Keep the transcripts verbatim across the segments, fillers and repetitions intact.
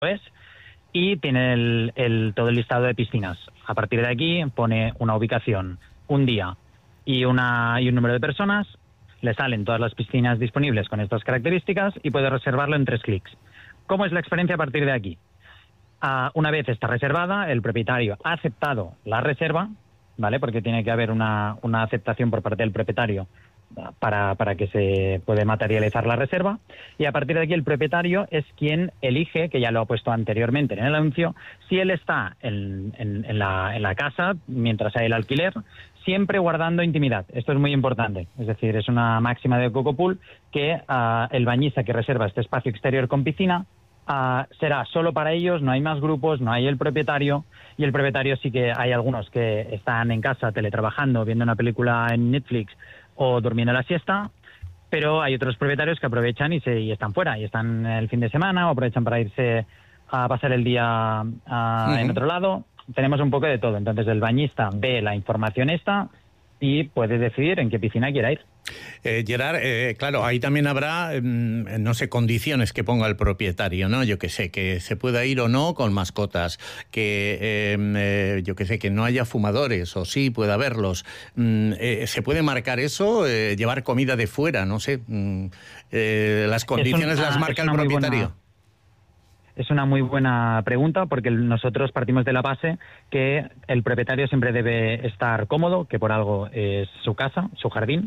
es, y tiene el, el, todo el listado de piscinas. A partir de aquí pone una ubicación, un día y, una, y un número de personas, le salen todas las piscinas disponibles con estas características y puede reservarlo en tres clics. ¿Cómo es la experiencia a partir de aquí? Uh, una vez está reservada, el propietario ha aceptado la reserva, ¿vale? Porque tiene que haber una, una aceptación por parte del propietario para, para que se pueda materializar la reserva, y a partir de aquí el propietario es quien elige, que ya lo ha puesto anteriormente en el anuncio, si él está en, en, en, la, en la casa mientras hay el alquiler, siempre guardando intimidad. Esto es muy importante, es decir, es una máxima de Cocopool que uh, el bañista que reserva este espacio exterior con piscina Uh, será solo para ellos, no hay más grupos, no hay el propietario, y el propietario sí que hay algunos que están en casa teletrabajando, viendo una película en Netflix o durmiendo la siesta, pero hay otros propietarios que aprovechan y, se, y están fuera, y están el fin de semana o aprovechan para irse a pasar el día uh, uh-huh. en otro lado. Tenemos un poco de todo, entonces el bañista ve la información esta y puede decidir en qué piscina quiera ir. Eh, Gerard, eh, claro, ahí también habrá, eh, no sé, condiciones que ponga el propietario, ¿no? Yo que sé, que se pueda ir o no con mascotas, que eh, eh, yo que sé, que no haya fumadores, o sí, pueda haberlos. Mm, eh, ¿Se puede marcar eso? Eh, llevar comida de fuera, no sé. Mm, eh, ¿Las condiciones una, las marca el propietario? Es una muy buena pregunta, porque nosotros partimos de la base que el propietario siempre debe estar cómodo, que por algo es su casa, su jardín,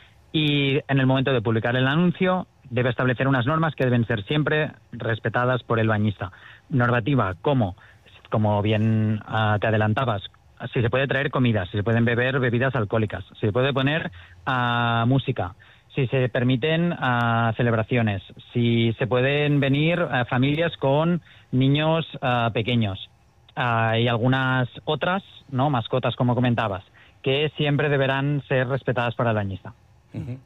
y en el momento de publicar el anuncio debe establecer unas normas que deben ser siempre respetadas por el bañista. Normativa como, como bien uh, te adelantabas, si se puede traer comida, si se pueden beber bebidas alcohólicas, si se puede poner uh, música, si se permiten uh, celebraciones, si se pueden venir uh, familias con niños uh, pequeños uh, y algunas otras, ¿no?, mascotas, como comentabas, que siempre deberán ser respetadas por el bañista. Uh-huh.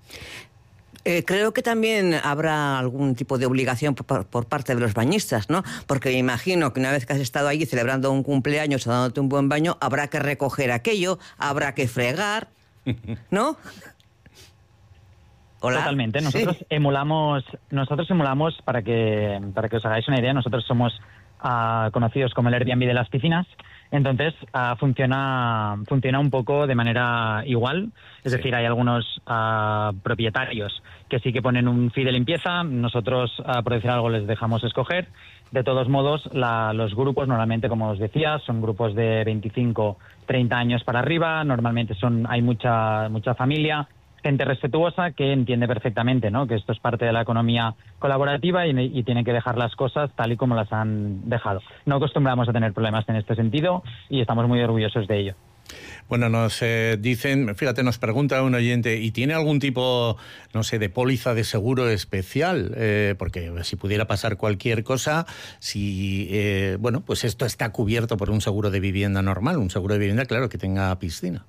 Eh, creo que también habrá algún tipo de obligación por, por parte de los bañistas, ¿no? Porque me imagino que una vez que has estado allí celebrando un cumpleaños o dándote un buen baño, habrá que recoger aquello, habrá que fregar, ¿no? ¿Hola? Totalmente. Nosotros sí. emulamos, nosotros emulamos para que para que os hagáis una idea. Nosotros somos uh, conocidos como el Airbnb de las piscinas. Entonces uh, funciona funciona un poco de manera igual. Es sí. decir, hay algunos uh, propietarios que sí que ponen un fee de limpieza. Nosotros, uh, por decir algo, les dejamos escoger. De todos modos, la, los grupos normalmente, como os decía, son grupos de veinticinco, treinta años para arriba. Normalmente son hay mucha mucha familia, gente respetuosa que entiende perfectamente, ¿no?, que esto es parte de la economía colaborativa y, y tiene que dejar las cosas tal y como las han dejado. No acostumbramos a tener problemas en este sentido y estamos muy orgullosos de ello. Bueno, nos eh, dicen, fíjate, nos pregunta un oyente, ¿y tiene algún tipo, no sé, de póliza de seguro especial? Eh, porque si pudiera pasar cualquier cosa, si, eh, bueno, pues esto está cubierto por un seguro de vivienda normal, un seguro de vivienda, claro, que tenga piscina.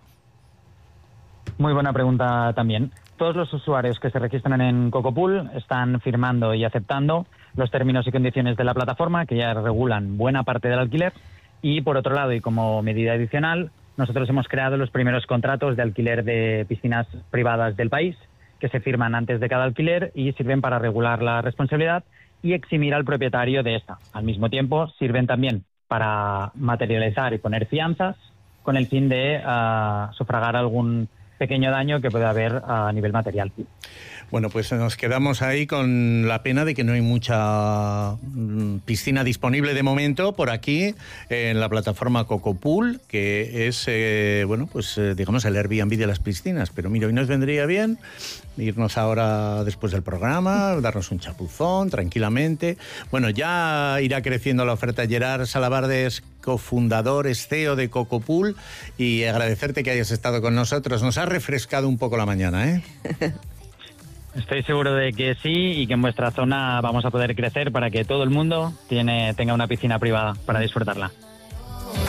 Muy buena pregunta también. Todos los usuarios que se registran en Cocopool están firmando y aceptando los términos y condiciones de la plataforma, que ya regulan buena parte del alquiler. Y por otro lado, y como medida adicional, nosotros hemos creado los primeros contratos de alquiler de piscinas privadas del país, que se firman antes de cada alquiler y sirven para regular la responsabilidad y eximir al propietario de esta. Al mismo tiempo, sirven también para materializar y poner fianzas con el fin de uh, sufragar algún pequeño daño que puede haber a nivel material. Bueno, pues nos quedamos ahí con la pena de que no hay mucha piscina disponible de momento por aquí en la plataforma Cocopool, que es, eh, bueno, pues eh, digamos el Airbnb de las piscinas. Pero mira, hoy nos vendría bien irnos ahora después del programa, darnos un chapuzón tranquilamente. Bueno, ya irá creciendo la oferta. Gerard Salabardes, cofundador, C E O de Cocopool, y agradecerte que hayas estado con nosotros. Nos ha refrescado un poco la mañana, ¿eh? Estoy seguro de que sí, y que en vuestra zona vamos a poder crecer para que todo el mundo tiene, tenga una piscina privada para disfrutarla.